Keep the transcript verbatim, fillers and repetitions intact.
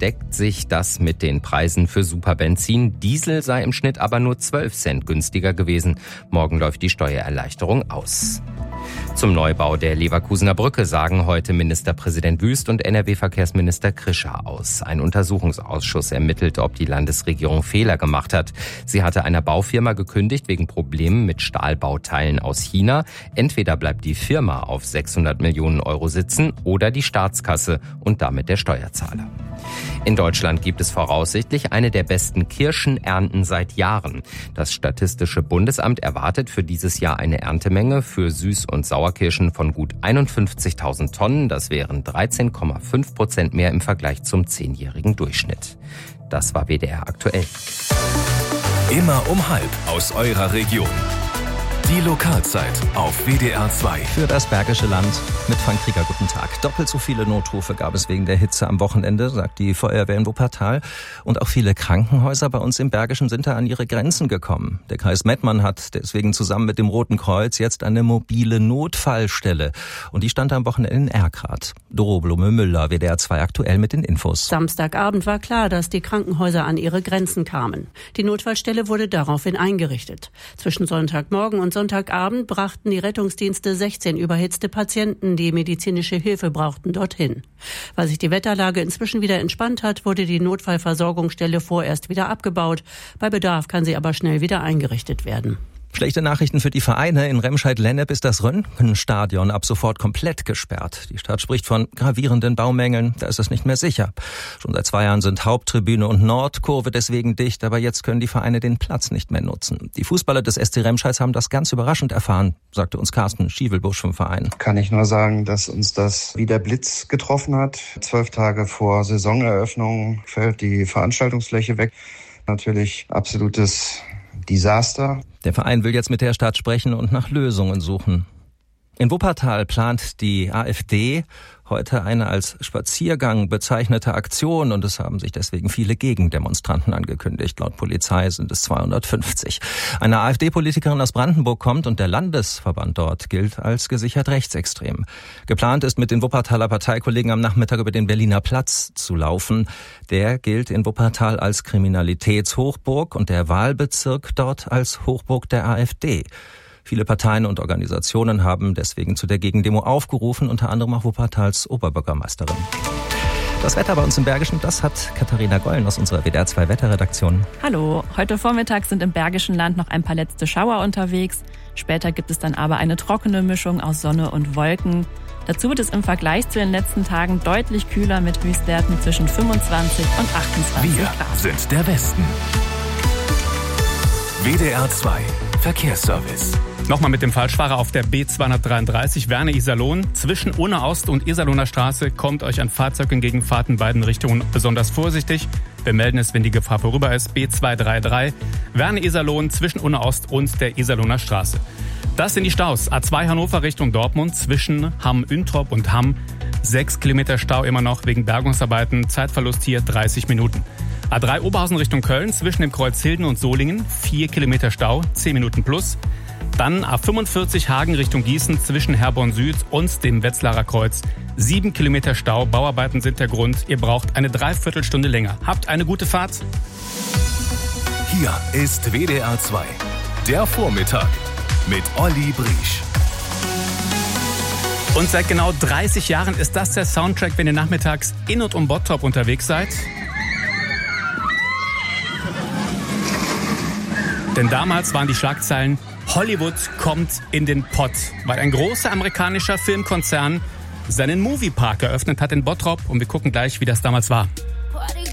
deckt sich das mit den Preisen für Superbenzin. Diesel sei im Schnitt aber nur zwölf Cent günstiger gewesen. Morgen läuft die Steuererleichterung aus. Zum Neubau der Leverkusener Brücke sagen heute Ministerpräsident Wüst und N R W-Verkehrsminister Krischer aus. Ein Untersuchungsausschuss ermittelt, ob die Landesregierung Fehler gemacht hat. Sie hatte einer Baufirma gekündigt wegen Problemen mit Stahlbauteilen aus China. Entweder bleibt die Firma auf sechshundert Millionen Euro sitzen oder die Staatskasse und damit der Steuerzahler. In Deutschland gibt es voraussichtlich eine der besten Kirschenernten seit Jahren. Das Statistische Bundesamt erwartet für dieses Jahr eine Erntemenge für Süß- und Sauerkirschen von gut einundfünfzigtausend Tonnen. Das wären dreizehn Komma fünf Prozent mehr im Vergleich zum zehnjährigen Durchschnitt. Das war W D R aktuell. Immer um halb aus eurer Region. Die Lokalzeit auf W D R zwei. Für das Bergische Land mit Frank Krieger, guten Tag. Doppelt so viele Notrufe gab es wegen der Hitze am Wochenende, sagt die Feuerwehr in Wuppertal. Und auch viele Krankenhäuser bei uns im Bergischen sind da an ihre Grenzen gekommen. Der Kreis Mettmann hat deswegen zusammen mit dem Roten Kreuz jetzt eine mobile Notfallstelle. Und die stand am Wochenende in Erkrath. Doro Blume-Müller, W D R zwei aktuell mit den Infos. Samstagabend war klar, dass die Krankenhäuser an ihre Grenzen kamen. Die Notfallstelle wurde daraufhin eingerichtet. Zwischen Sonntagmorgen und Sonntagabend brachten die Rettungsdienste sechzehn überhitzte Patienten, die medizinische Hilfe brauchten, dorthin. Weil sich die Wetterlage inzwischen wieder entspannt hat, wurde die Notfallversorgungsstelle vorerst wieder abgebaut. Bei Bedarf kann sie aber schnell wieder eingerichtet werden. Schlechte Nachrichten für die Vereine. In Remscheid-Lennep ist das Röntgenstadion ab sofort komplett gesperrt. Die Stadt spricht von gravierenden Baumängeln. Da ist es nicht mehr sicher. Schon seit zwei Jahren sind Haupttribüne und Nordkurve deswegen dicht. Aber jetzt können die Vereine den Platz nicht mehr nutzen. Die Fußballer des S C Remscheid haben das ganz überraschend erfahren, sagte uns Carsten Schievelbusch vom Verein. Kann ich nur sagen, dass uns das wie der Blitz getroffen hat. Zwölf Tage vor Saisoneröffnung fällt die Veranstaltungsfläche weg. Natürlich absolutes Desaster. Der Verein will jetzt mit der Stadt sprechen und nach Lösungen suchen. In Wuppertal plant die AfD heute eine als Spaziergang bezeichnete Aktion und es haben sich deswegen viele Gegendemonstranten angekündigt. Laut Polizei sind es zweihundertfünfzig. Eine AfD-Politikerin aus Brandenburg kommt und der Landesverband dort gilt als gesichert rechtsextrem. Geplant ist, mit den Wuppertaler Parteikollegen am Nachmittag über den Berliner Platz zu laufen. Der gilt in Wuppertal als Kriminalitätshochburg und der Wahlbezirk dort als Hochburg der AfD. Viele Parteien und Organisationen haben deswegen zu der Gegendemo aufgerufen, unter anderem auch Wuppertals Oberbürgermeisterin. Das Wetter bei uns im Bergischen, das hat Katharina Gollen aus unserer W D R zwei Wetterredaktion. Hallo, heute Vormittag sind im Bergischen Land noch ein paar letzte Schauer unterwegs. Später gibt es dann aber eine trockene Mischung aus Sonne und Wolken. Dazu wird es im Vergleich zu den letzten Tagen deutlich kühler mit Höchstwerten zwischen fünfundzwanzig und achtundzwanzig Wir Grad. sind der Westen. W D R zwei Verkehrsservice. Nochmal mit dem Falschfahrer auf der B zweihundertdreiunddreißig Werne-Iserlohn. Zwischen Unna-Ost und Iserlohner Straße kommt euch ein Fahrzeug entgegen, fahrt in beiden Richtungen besonders vorsichtig. Wir melden es, wenn die Gefahr vorüber ist. B zweihundertdreiunddreißig Werne-Iserlohn zwischen Unna-Ost und der Iserlohner Straße. Das sind die Staus. A zwei Hannover Richtung Dortmund zwischen Hamm-Üntrop und Hamm. Sechs Kilometer Stau immer noch wegen Bergungsarbeiten. Zeitverlust hier dreißig Minuten. A drei Oberhausen Richtung Köln zwischen dem Kreuz Hilden und Solingen. Vier Kilometer Stau, zehn Minuten plus. Dann A fünfundvierzig Hagen Richtung Gießen zwischen Herborn Süd und dem Wetzlarer Kreuz. Sieben Kilometer Stau, Bauarbeiten sind der Grund. Ihr braucht eine Dreiviertelstunde länger. Habt eine gute Fahrt. Hier ist W D R zwei, der Vormittag mit Olli Briesch. Und seit genau dreißig Jahren ist das der Soundtrack, wenn ihr nachmittags in und um Bottrop unterwegs seid. Denn damals waren die Schlagzeilen: Hollywood kommt in den Pott, weil ein großer amerikanischer Filmkonzern seinen Moviepark eröffnet hat in Bottrop. Und wir gucken gleich, wie das damals war.